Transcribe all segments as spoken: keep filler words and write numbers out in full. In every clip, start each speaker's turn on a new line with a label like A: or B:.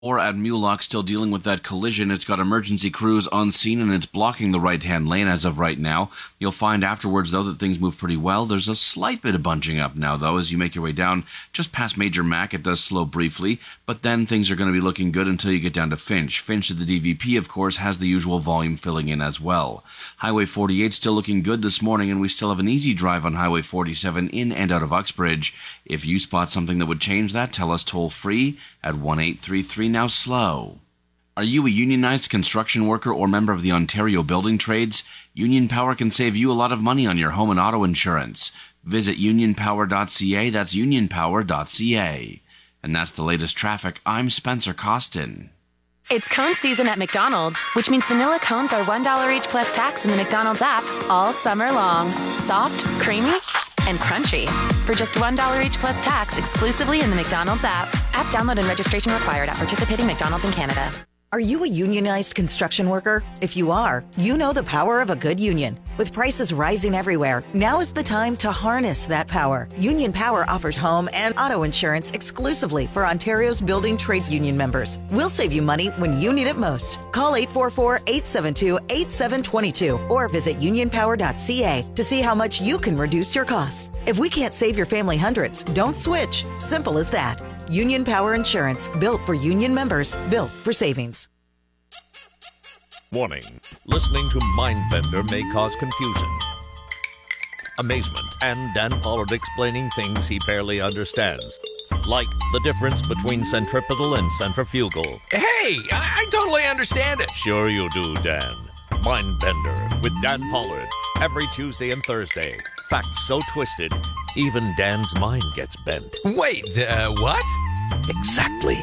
A: Or at Mulock, still dealing with that collision. It's got emergency crews on scene and it's blocking the right-hand lane as of right now. You'll find afterwards, though, that things move pretty well. There's a slight bit of bunching up now, though, as you make your way down just past Major Mac. It does slow briefly, but then things are going to be looking good until you get down to Finch. Finch at the D V P, of course, has the usual volume filling in as well. Highway forty-eight still looking good this morning, and we still have an easy drive on Highway forty-seven in and out of Uxbridge. If you spot something that would change that, tell us toll-free at one eight three three now slow. Are you a unionized construction worker or member of the Ontario Building Trades? Union Power can save you a lot of money on your home and auto insurance. Visit union power dot c a. That's union power dot c a. And that's the latest traffic. I'm Spencer Costin.
B: It's cone season at McDonald's, which means vanilla cones are one dollar each plus tax in the McDonald's app all summer long. Soft, creamy, and crunchy. For just one dollar each plus tax exclusively in the McDonald's app. App download and registration required at participating McDonald's in Canada.
C: Are you a unionized construction worker? If you are, you know the power of a good union. With prices rising everywhere, now is the time to harness that power. Union Power offers home and auto insurance exclusively for Ontario's Building Trades Union members. We'll save you money when you need it most. Call eight four four, eight seven two, eight seven two two or visit union power dot c a to see how much you can reduce your costs. If we can't save your family hundreds, don't switch. Simple as that. Union Power Insurance, built for union members, built for savings.
D: Warning, listening to Mindbender may cause confusion, amazement, and Dan Pollard explaining things he barely understands, like the difference between centripetal and centrifugal.
E: Hey, I, I totally understand it.
D: Sure you do, Dan. Mindbender with Dan Pollard, every Tuesday and Thursday. Facts so twisted, even Dan's mind gets bent.
E: Wait, uh, what?
D: Exactly.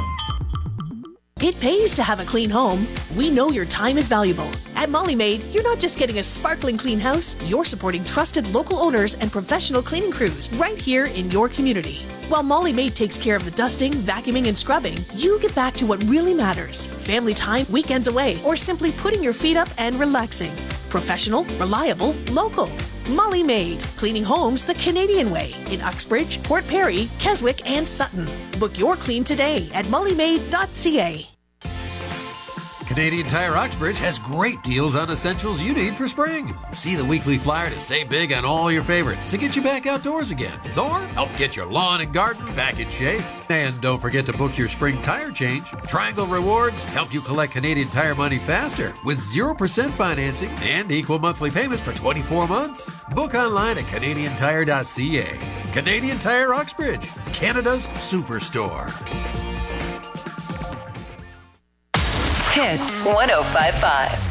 F: It pays to have a clean home. We know your time is valuable. At Molly Maid, you're not just getting a sparkling clean house, you're supporting trusted local owners and professional cleaning crews right here in your community. While Molly Maid takes care of the dusting, vacuuming, and scrubbing, you get back to what really matters. Family time, weekends away, or simply putting your feet up and relaxing. Professional, reliable, local. Molly Maid, cleaning homes the Canadian way in Uxbridge, Port Perry, Keswick, and Sutton. Book your clean today at molly maid dot c a.
E: Canadian Tire Uxbridge has great deals on essentials you need for spring. See the weekly flyer to save big on all your favorites to get you back outdoors again, or help get your lawn and garden back in shape. And don't forget to book your spring tire change. Triangle Rewards help you collect Canadian Tire money faster with zero percent financing and equal monthly payments for twenty-four months. Book online at canadian tire dot c a. Canadian Tire Uxbridge, Canada's superstore.
G: Hits one oh five point five.